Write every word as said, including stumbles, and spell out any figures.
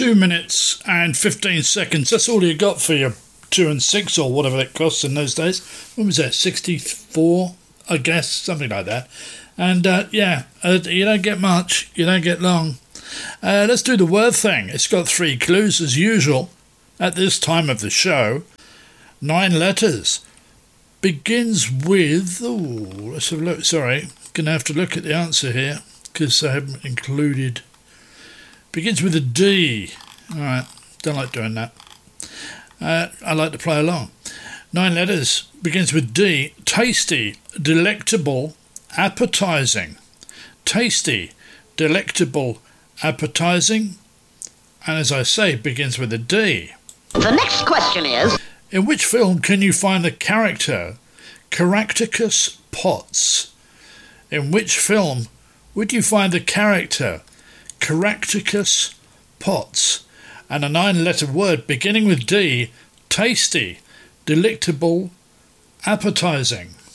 Two minutes and fifteen seconds. That's all you got for your two and six or whatever it costs in those days. When was that? sixty-four, I guess, something like that. And uh, yeah, uh, you don't get much. You don't get long. Uh, let's do the word thing. It's got three clues as usual at this time of the show. Nine letters. Begins with... Oh, let's have a look. Sorry, going to have to look at the answer here because I haven't included... Begins with a D. All right, don't like doing that. Uh, I like to play along. Nine letters. Begins with D. Tasty, delectable, appetising. Tasty, delectable, appetising. And as I say, begins with a D. The next question is... In which film can you find the character Caractacus Potts? In which film would you find the character Caractacus Potts? And a nine-letter word beginning with D, tasty, delectable, appetising.